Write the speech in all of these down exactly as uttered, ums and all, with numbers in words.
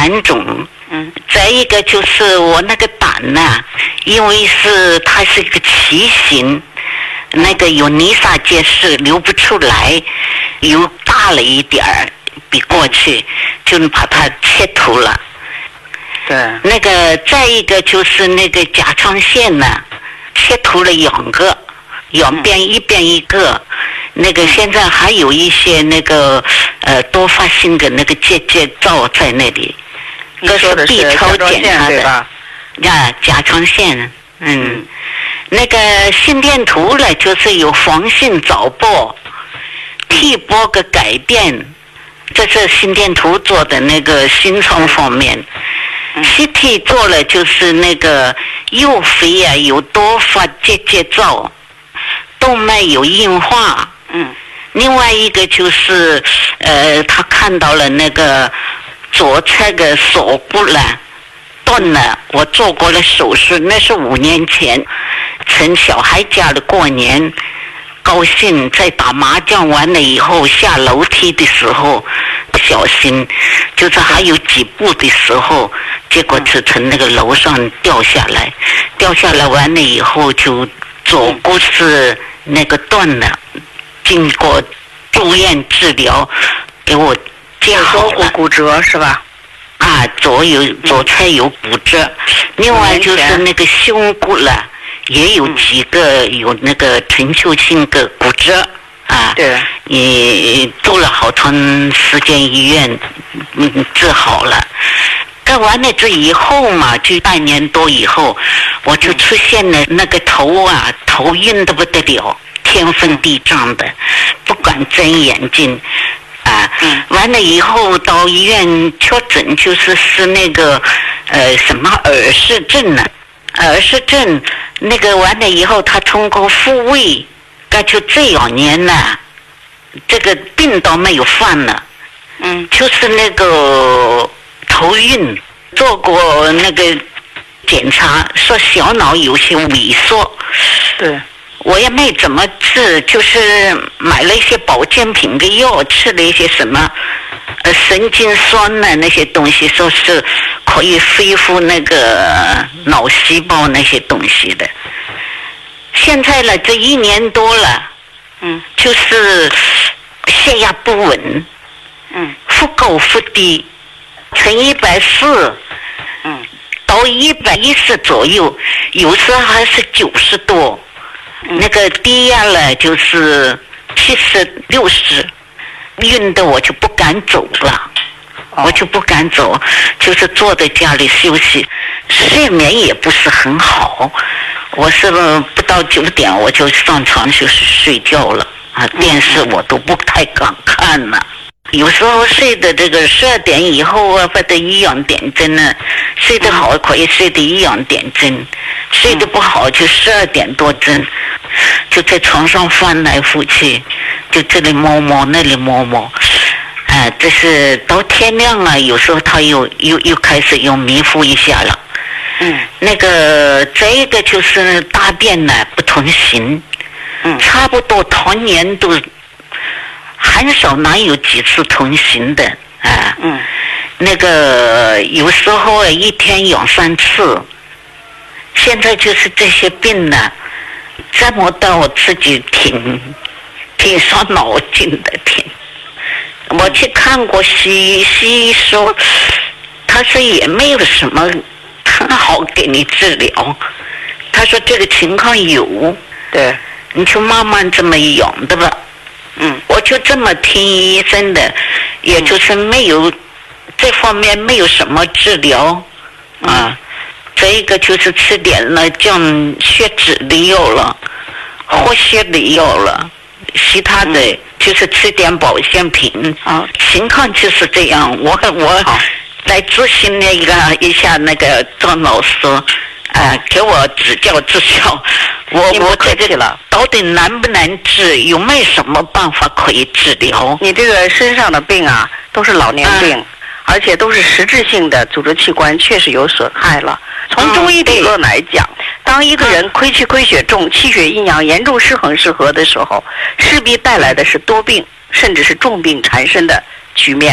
胆肿。 嗯， 再一个就是我那个胆呐、啊，因为是它是一个畸形，那个有泥沙结石流不出来，又大了一点儿，比过去就把它切除了。 对， 那个再一个就是那个甲状腺呢、啊，切除了两个，两边一边一个。那个现在还有一些那个呃多发性的那个结节灶在那里， 这是 B 超检查的吧？ 呀，甲状腺，嗯，嗯那个心电图呢，就是有房性早搏、T 波个改变，这是心电图做的那个心脏方面。嗯、C T 做了就是那个右肺啊有多发结节灶，动脉有硬化。 嗯， 另外一个就是呃，他看到了那个左侧的锁骨了断了，我做过了手术，那是五年前，趁小孩家的过年，高兴在打麻将完了以后下楼梯的时候不小心，就是还有几步的时候，结果是从那个楼上掉下来，掉下来完了以后就左骨是那个断了。经过住院治疗，给我接好了。 骨折是吧？ 啊，左有左侧有骨折，嗯、另外就是那个胸骨了，也有几个有那个全球性的骨折啊。 对。 也住了好长时间医院，嗯，治好了。干完了这以后嘛，就半年多以后，我就出现了那个头啊，头晕得不得了。天昏地胀的，不敢睁眼睛，啊， 嗯、 完了以后到医院确诊就是是那个呃什么耳石症呢、啊？耳石症那个完了以后，他通过复位，那就这两年呢，这个病都没有犯了， 嗯， 就是那个头晕，做过那个检查，说小脑有些萎缩， 对。 我也没怎么治，就是买了一些保健品的药，吃了一些什么呃神经酸呢那些东西，说是可以恢复那个脑细胞那些东西的。现在了这一年多了， 嗯， 就是血压不稳， 嗯， 忽高忽低，从一百四， 嗯， 到一百一十左右，有时候还是九十多。那个低压了就是七十六十，晕的我就不敢走了，我就不敢走，就是坐在家里休息，睡眠也不是很好，我是不到九点我就上床就是睡觉了啊，电视我都不太敢看了。有时候睡的这个十二点以后啊，或者一两点针呢，睡得好可以睡得一两点针，睡得不好就十二点多针，就在床上翻来覆去，就这里摸摸那里摸摸，啊、呃，这是到天亮了，有时候他又又又开始又迷糊一下了， 嗯， 那个再一个就是大便呢不成形， 嗯， 差不多同年都。很少哪有几次同行的啊？ 嗯， 那个有时候一天两三次。现在就是这些病呢，折磨到我自己挺挺伤脑筋的，挺。我去看过西医，西医说，他说也没有什么很好给你治疗。他说这个情况有， 对， 你就慢慢这么养的吧。 嗯， 我就这么听医生的，也就是没有、嗯、这方面没有什么治疗啊。这一个就是吃点了降血脂的药了，活血的药了，其他的就是吃点保健品。 啊、嗯， 情况就是这样。我我来咨询那个一下那个张老师。啊，给我指教指教，我我这个到底难不难治？有没有什么办法可以治疗？ 你这个身上的病啊，都是老年病，啊、而且都是实质性的组织器官确实有损害了。从中医理论来讲，嗯、当一个人亏气亏血重、气血阴阳严重失衡失和的时候，势必带来的是多病甚至是重病缠身的局面。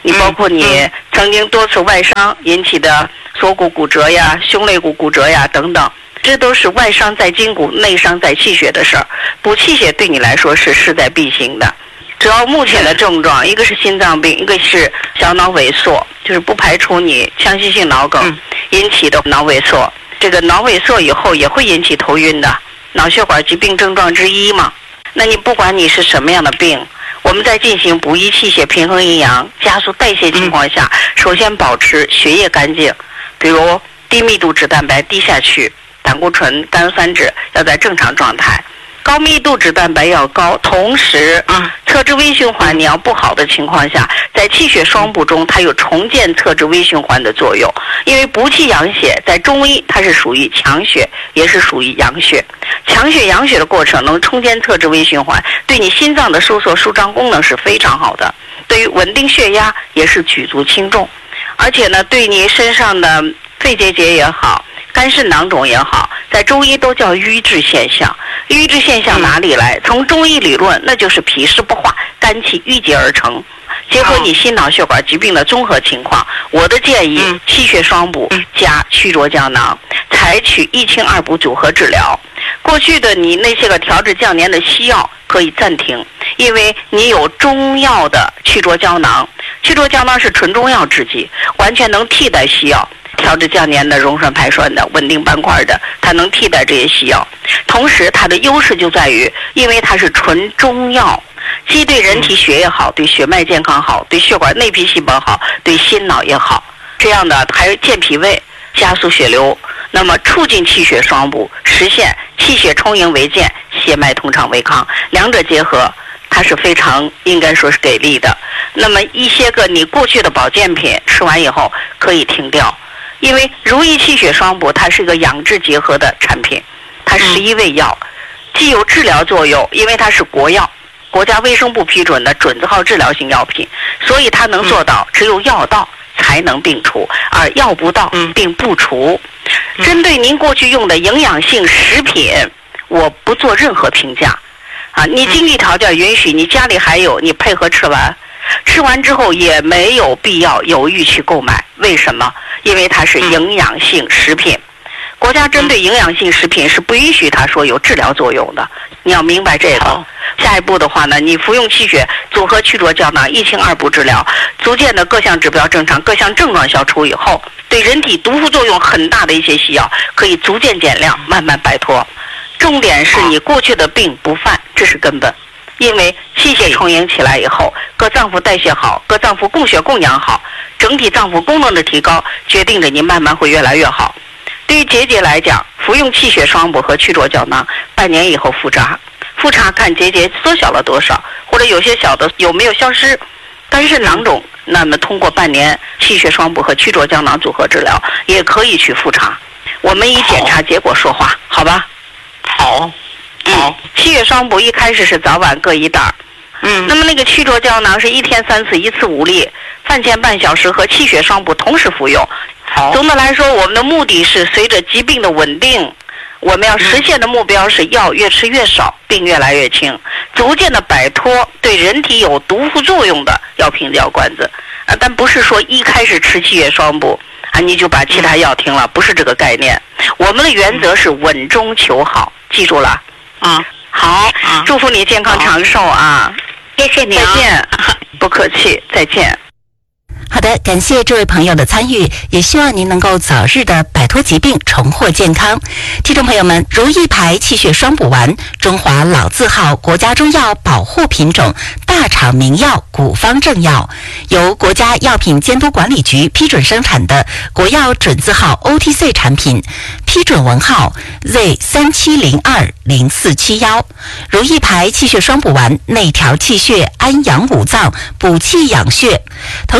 你包括你曾经多次外伤引起的锁骨骨折呀、胸肋骨骨折呀等等，这都是外伤在筋骨、内伤在气血的事儿。补气血对你来说是势在必行的。主要目前的症状，一个是心脏病，一个是小脑萎缩，就是不排除你腔隙性脑梗引起的脑萎缩。这个脑萎缩以后也会引起头晕的，脑血管疾病症状之一嘛。那你不管你是什么样的病，我们在进行补益气血、平衡阴阳、加速代谢情况下，首先保持血液干净，比如低密度脂蛋白低下去，胆固醇、甘油三酯要在正常状态。高密度脂蛋白要高，同时侧支微循环你要不好的情况下，在气血双补中它有重建侧支微循环的作用。因为补气养血在中医它是属于强血，也是属于养血。强血养血的过程能重建侧支微循环，对你心脏的收缩舒张功能是非常好的，对于稳定血压也是举足轻重。而且呢，对你身上的肺结节也好，肝肾囊肿也好，在中医都叫瘀滞现象。瘀滞现象哪里来？从中医理论，那就是脾湿不化，肝气郁结而成。结合你心脑血管疾病的综合情况，我的建议气血双补加曲浊胶囊，采取一清二补组合治疗。过去的你那些个调治降粘的西药可以暂停，因为你有中药的曲浊胶囊。曲浊胶囊是纯中药制剂，完全能替代西药。调制降粘的、溶栓排栓的、稳定斑块的，它能替代这些西药。同时它的优势就在于，因为它是纯中药，既对人体血液好，对血脉健康好，对血管内皮细胞好，对心脑也好。这样的还健脾胃，加速血流，那么促进气血双补，实现气血充盈为健，血脉通畅为康，两者结合，它是非常应该说是给力的。那么一些个你过去的保健品吃完以后可以停掉。因为如意气血双补它是一个养治结合的产品，它十一味药，既有治疗作用，因为它是国药，国家卫生部批准的准字号治疗性药品，所以它能做到只有药到才能病除，而药不到病不除。针对您过去用的营养性食品，我不做任何评价啊，你经济条件允许，你家里还有，你配合吃完，吃完之后也没有必要犹豫去购买。为什么？因为它是营养性食品，国家针对营养性食品是不允许它说有治疗作用的，你要明白这个。下一步的话呢，你服用气血组合曲浊胶囊一清二补治疗，逐渐的各项指标正常，各项症状消除以后，对人体毒副作用很大的一些西药可以逐渐减量，慢慢摆脱。重点是你过去的病不犯，这是根本。因为气血充盈起来以后，各脏腑代谢好，各脏腑供血供氧好，整体脏腑功能的提高，决定着你慢慢会越来越好。对于结节来讲，服用气血双补和曲浊胶囊，半年以后复查，复查看结节缩小了多少，或者有些小的有没有消失。肝肾囊肿，那么通过半年气血双补和曲浊胶囊组合治疗，也可以去复查。我们以检查结果说话，好吧？ 好。 嗯，气血双补一开始是早晚各一袋，嗯，那么那个曲浊胶囊是一天三次，一次五粒，饭前半小时和气血双补同时服用。好，总的来说，我们的目的是随着疾病的稳定，我们要实现的目标是药越吃越少，病越来越轻，逐渐的摆脱对人体有毒副作用的药瓶子药罐子啊，但不是说一开始吃气血双补啊你就把其他药停了，不是这个概念。我们的原则是稳中求好，记住了。啊，好，祝福你健康长寿啊！ 谢谢你、啊， 再见，不客气，再见。 好的，感谢这位朋友的参与，也希望您能够早日的摆脱疾病，重获健康。听众朋友们，如意牌气血双补丸，中华老字号国家中药保护品种，大厂名药古方正药，由国家药品监督管理局批准生产的国药准字号 O T C 产品，批准文号 Z 三七零二零四七一。如意牌气血双补丸，内调气血，安养五脏，补气养血。同时，我们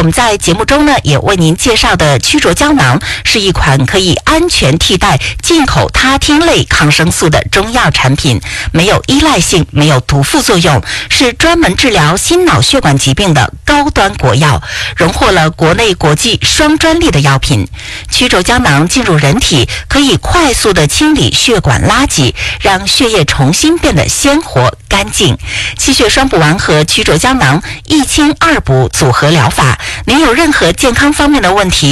们在节目中呢，也为您介绍的曲浊胶囊是一款可以安全替代进口他汀类抗生素的中药产品，没有依赖性，没有毒副作用，是专门治疗心脑血管疾病的高端国药，荣获了国内国际双专利的药品。曲浊胶囊进入人体，可以快速的清理血管垃圾，让血液重新变得鲜活干净。气血双补丸和曲浊胶囊一清二补组合疗法，您有任何健康方面的问题，